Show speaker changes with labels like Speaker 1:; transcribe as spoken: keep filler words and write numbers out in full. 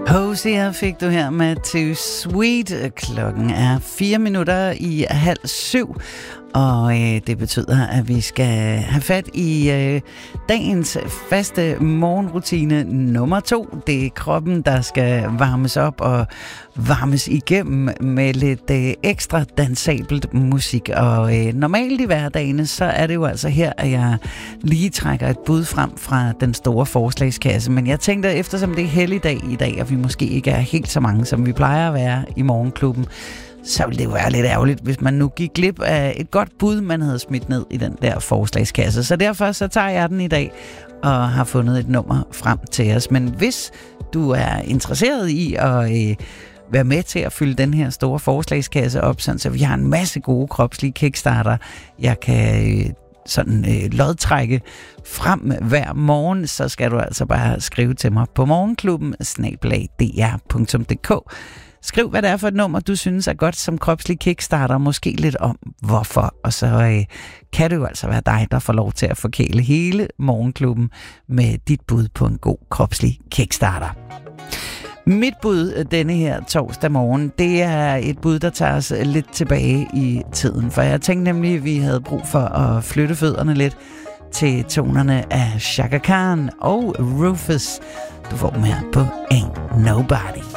Speaker 1: Hosier fik du her med Too Sweet. Klokken er fire minutter i halv syv, og øh, det betyder, at vi skal have fat i øh, dagens faste morgenrutine nummer to. Det er kroppen, der skal varmes op og varmes igennem med lidt øh, ekstra dansabelt musik. Og øh, normalt i hverdagene, så er det jo altså her, at jeg lige trækker et bud frem fra den store forslagskasse. Men jeg tænkte, eftersom det er helligdag i dag, og vi måske ikke er helt så mange, som vi plejer at være i Morgenklubben, så ville det jo være lidt ærgerligt, hvis man nu gik glip af et godt bud, man havde smidt ned i den der forslagskasse. Så derfor så tager jeg den i dag og har fundet et nummer frem til os. Men hvis du er interesseret i at øh, være med til at fylde den her store forslagskasse op, sådan, så vi har en masse gode kropslige kickstarter, jeg kan øh, sådan øh, lodtrække frem hver morgen, så skal du altså bare skrive til mig på morgenklubben snabel-a d r punktum d k. Skriv, hvad det er for et nummer, du synes er godt som kropslig kickstarter, måske lidt om hvorfor, og så øh, kan det jo altså være dig, der får lov til at forkæle hele Morgenklubben med dit bud på en god kropslig kickstarter. Mit bud denne her torsdag morgen, det er et bud, der tager os lidt tilbage i tiden, for jeg tænkte nemlig, at vi havde brug for at flytte fødderne lidt til tonerne af Chaka Khan og Rufus. Du får dem her på Ain't Nobody.